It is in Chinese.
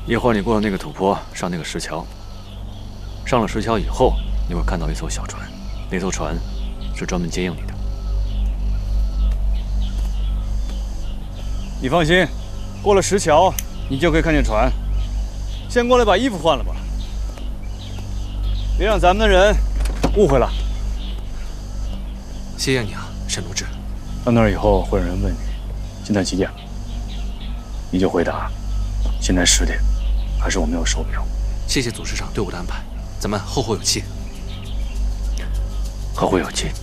一会儿你过了那个土坡，上那个石桥。上了石桥以后，你会看到一艘小船，那艘船是专门接应你的。你放心，过了石桥，你就可以看见船。先过来把衣服换了吧，别让咱们的人误会了。 谢谢你啊，沈鲁智。 到那儿以后，会有人问你现在几点了，你就回答现在10点，还是我没有手表。 谢谢祖师长对我的安排，咱们后会有期。 后会有期。